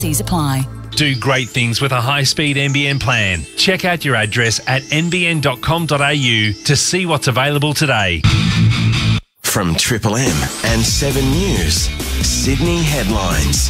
These apply. Do great things with a high-speed NBN plan. Check out your address at nbn.com.au to see what's available today. From Triple M and 7 News, Sydney headlines.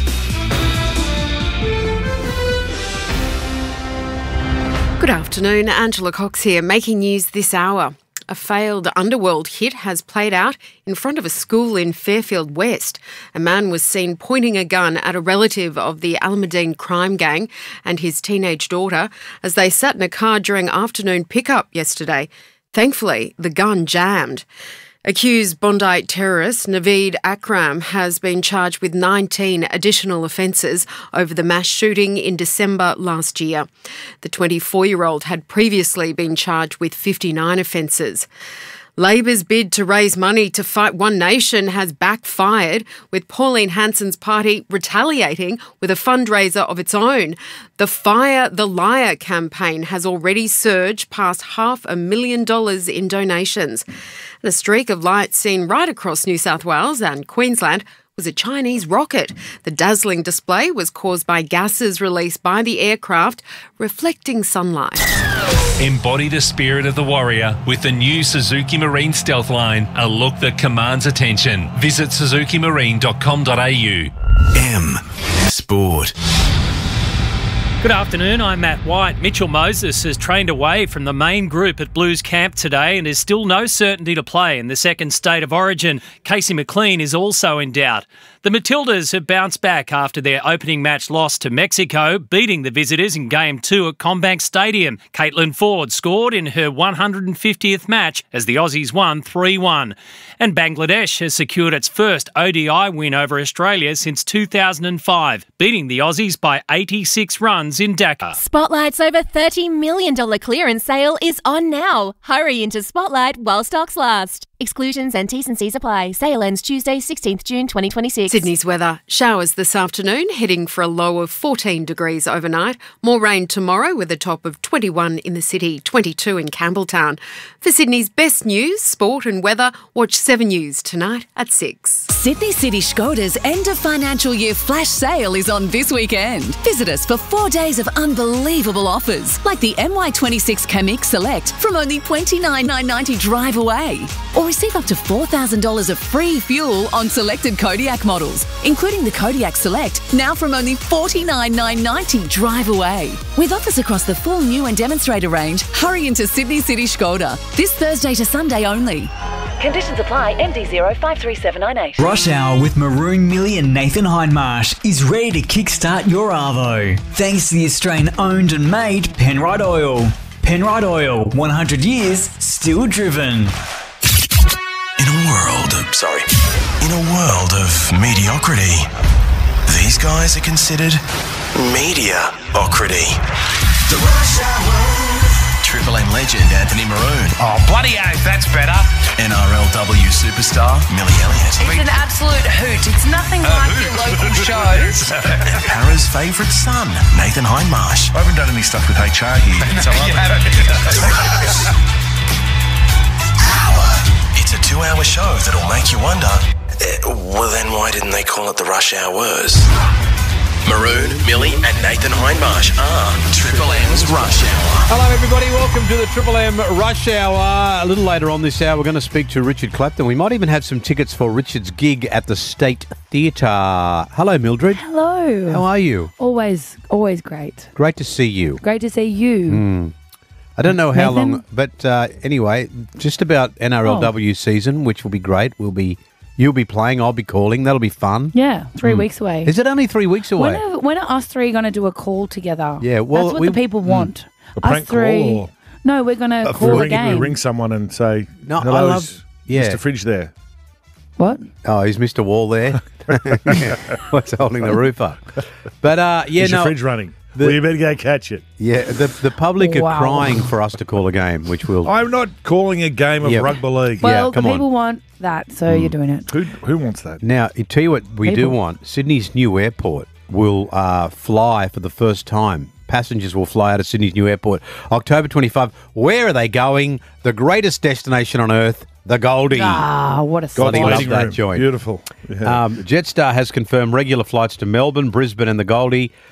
Good afternoon, Angela Cox here, making news this hour. A failed underworld hit has played out in front of a school in Fairfield West. A man was seen pointing a gun at a relative of the Alameddine crime gang and his teenage daughter as they sat in a car during afternoon pickup yesterday. Thankfully, the gun jammed. Accused Bondi terrorist Naveed Akram has been charged with 19 additional offences over the mass shooting in December last year. The 24-year-old had previously been charged with 59 offences. Labor's bid to raise money to fight One Nation has backfired, with Pauline Hanson's party retaliating with a fundraiser of its own. The Fire the Liar campaign has already surged past $500,000 in donations. And a streak of light seen right across New South Wales and Queensland was a Chinese rocket. The dazzling display was caused by gases released by the aircraft, reflecting sunlight. Embody the spirit of the warrior with the new Suzuki Marine Stealth Line, a look that commands attention. Visit suzukimarine.com.au. M Sport. Good afternoon, I'm Matt White. Mitchell Moses has trained away from the main group at Blues camp today and there's still no certainty to play in the second State of Origin. Casey McLean is also in doubt. The Matildas have bounced back after their opening match loss to Mexico, beating the visitors in Game 2 at CommBank Stadium. Caitlin Ford scored in her 150th match as the Aussies won 3-1. And Bangladesh has secured its first ODI win over Australia since 2005, beating the Aussies by 86 runs in Dhaka. Spotlight's over $30 million clearance sale is on now. Hurry into Spotlight while stocks last. Exclusions and T's and C's apply. Sale ends Tuesday, 16th June 2026. Sydney's weather. Showers this afternoon, heading for a low of 14 degrees overnight. More rain tomorrow with a top of 21 in the city, 22 in Campbelltown. For Sydney's best news, sport and weather, watch 7 News tonight at 6. Sydney City Skoda's end of financial year flash sale is on this weekend. Visit us for 4 days of unbelievable offers, like the MY26 Kamiq Select from only $29,990 drive away. Or receive up to $4,000 of free fuel on selected Kodiak models, including the Kodiak Select, now from only $49,990 drive away. With offers across the full new and demonstrator range, hurry into Sydney City Skoda this Thursday to Sunday only. Conditions apply. MD053798. Rush Hour with Maroon Millie and Nathan Hindmarsh is ready to kickstart your Arvo. Thanks to the Australian-owned and made Penrite Oil. Penrite Oil, 100 years, still driven. In a world of mediocrity, these guys are considered mediocrity. The Rush Hour. Triple M legend Anthony Maroon. Oh, bloody oath, that's better. NRLW superstar Millie Elliott. It's an absolute hoot. It's nothing like your local shows. And Para's favourite son, Nathan Hindmarsh. I haven't done any stuff with HR here. So It's a 2-hour show that'll make you wonder, well then why didn't they call it the Rush Hours? Maroon, Millie and Nathan Hindmarsh are Triple M's Rush Hour. Hello everybody, welcome to the Triple M Rush Hour. A little later on this hour we're going to speak to Richard Clapton. We might even have some tickets for Richard's gig at the State Theatre. Hello Mildred. Hello. How are you? Always great. Great to see you. Great to see you. I don't know how Nathan? long, but anyway, just about NRLW season, which will be great. You'll be playing, I'll be calling. That'll be fun. Yeah, 3 weeks away. Is it only 3 weeks away? When are us three going to do a call together? Yeah, well, that's what the people want. A prank us three. call? Or no, we're going to call a game. We ring someone and say, No, hello, I love- is yeah. Mr. Fridge there? What? Oh, is Mr. Wall there? What's holding the roof up? But Is your fridge running? Well, you better go catch it. Yeah, the public are crying for us to call a game, which will... I'm not calling a game of rugby league. Well, the people want that, so you're doing it. Who wants that? Now, I tell you what we do want. Sydney's new airport will fly for the first time passengers will fly out of Sydney's new airport. October 25. Where are they going? The greatest destination on earth, the Goldie. Ah, what a God, sight. love that joint. Beautiful. Yeah. Jetstar has confirmed regular flights to Melbourne, Brisbane and the Goldie.